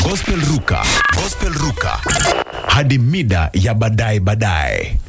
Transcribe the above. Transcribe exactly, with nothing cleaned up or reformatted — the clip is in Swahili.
Gospel Ruka, Gospel Ruka hadi mida ya baadaye baadaye.